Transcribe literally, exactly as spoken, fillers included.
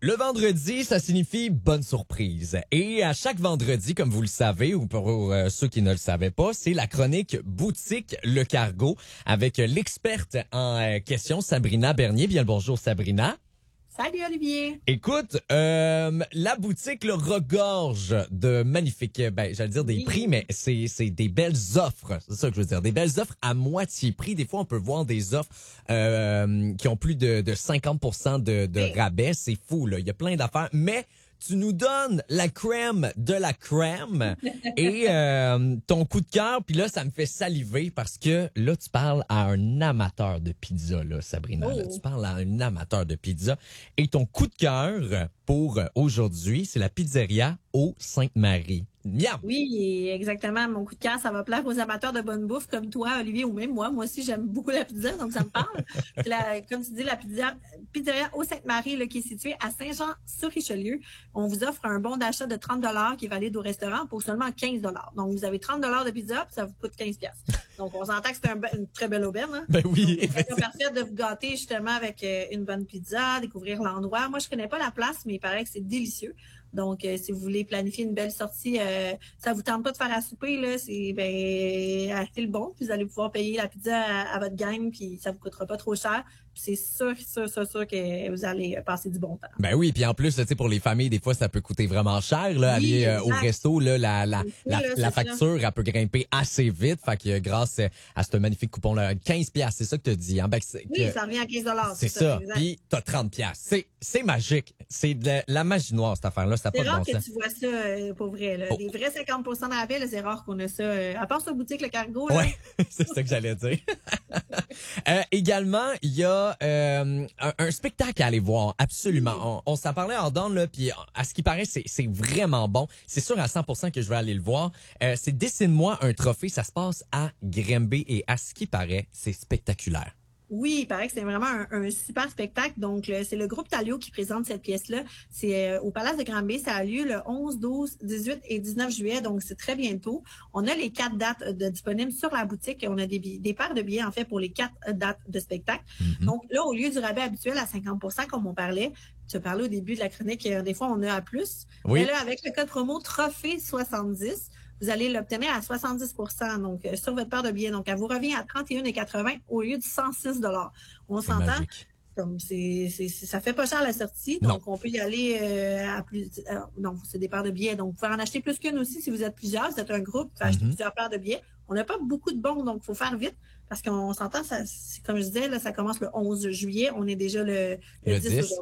Le vendredi, ça signifie bonne surprise. Et à chaque vendredi, comme vous le savez, ou pour euh, ceux qui ne le savaient pas, c'est la chronique Boutique Le Cargo avec l'experte en euh, question, Sabrina Bernier. Bien le bonjour, Sabrina. Salut Olivier. Écoute, euh, la boutique le regorge de magnifiques, ben j'allais dire des Oui. prix, mais c'est c'est des belles offres, c'est ça que je veux dire, des belles offres à moitié prix. Des fois, on peut voir des offres euh, qui ont plus de, de cinquante pour cent de, de Oui. rabais, c'est fou là. Il y a plein d'affaires, mais tu nous donnes la crème de la crème et euh, ton coup de cœur. Puis là, ça me fait saliver parce que là, tu parles à un amateur de pizza, là, Sabrina. Là. Oh. Tu parles à un amateur de pizza. Et ton coup de cœur pour aujourd'hui, c'est la pizzeria au Sainte-Marie. Miam! Oui, exactement. Mon coup de cœur, ça va plaire aux amateurs de bonne bouffe comme toi, Olivier, ou même moi. Moi aussi, j'aime beaucoup la pizza, donc ça me parle. La, comme tu dis, la pizzeria, pizzeria au Sainte-Marie, là, qui est située à Saint-Jean-sur-Richelieu. On vous offre un bon d'achat de trente dollars qui est valide au restaurant pour seulement quinze dollars. Donc, vous avez trente dollars de pizza, puis ça vous coûte quinze dollars. Donc, on s'entend que c'est un, une très belle aubaine. Hein? Ben oui, C'est parfait de vous gâter justement avec euh, une bonne pizza, découvrir l'endroit. Moi, je connais pas la place, mais il paraît que c'est délicieux. Donc, euh, si vous voulez planifier une belle sortie, euh, ça vous tente pas de faire à souper, là, c'est ben achetez le bon, puis vous allez pouvoir payer la pizza à, à votre gang, puis ça vous coûtera pas trop cher. Puis c'est sûr, sûr, sûr, sûr que vous allez passer du bon temps. Ben oui, puis en plus, tu sais, pour les familles, des fois, ça peut coûter vraiment cher, là, Oui, aller euh, au exact. resto, là, la, la, la, là, la c'est facture, elle peut grimper assez vite. Fait que grâce à ce magnifique coupon-là, quinze piastres, c'est ça que tu dis, hein? Ben, c'est, Oui, que- ça revient à quinze dollars. c'est ça. Puis t'as trente piastres. C'est, c'est magique. C'est de la, la magie noire, cette affaire-là. Ça n'a C'est pas de rare bon que sens. tu vois ça euh, pour vrai. Là. Oh. Des vrais cinquante pour cent de rabais, là, c'est rare qu'on a ça. Euh, à part sur boutique Le Cargo. Là. Ouais, c'est ça que j'allais dire. euh, également, il y a euh, un, un spectacle à aller voir, absolument. On, on s'en parlait en donne, là, puis à ce qui paraît, c'est, c'est vraiment bon. C'est sûr à cent pour cent que je vais aller le voir. Euh, c'est Dessine-moi un trophée, ça se passe à Grimby et à ce qui paraît, c'est spectaculaire. Oui, il paraît que c'est vraiment un, un super spectacle. Donc, le- c'est le groupe Talio qui présente cette pièce-là. C'est euh, au Palace de Granby. Ça a lieu le onze, douze, dix-huit et dix-neuf juillet. Donc, c'est très bientôt. On a les quatre dates de, disponibles sur la boutique. On a des, billets- des paires de billets, en fait, pour les quatre dates de spectacle. Mm-hmm. Donc, là, au lieu du rabais habituel à cinquante pour cent, comme on parlait, tu as parlé au début de la chronique, euh, des fois, on a à plus. Oui. Mais là, avec le code promo Trophée soixante-dix, vous allez l'obtenir à soixante-dix pour cent donc euh, sur votre paire de billets. Donc, elle vous revient à trente et un quatre-vingts au lieu de cent six dollars. On C'est s'entend, magique. comme c'est, c'est, c'est- ça fait pas cher à la sortie, Non. donc on peut y aller euh, à plus. euh, non, c'est des paires de billets. Donc, vous pouvez en acheter plus qu'une aussi si vous êtes plusieurs. Vous êtes un groupe, vous pouvez acheter Mhm. plusieurs paires de billets. On n'a pas beaucoup de bons, donc il faut faire vite. Parce qu'on s'entend, ça, c'est- comme je disais, là, ça commence le onze juillet. On est déjà le, Le dix dix. aujourd'hui.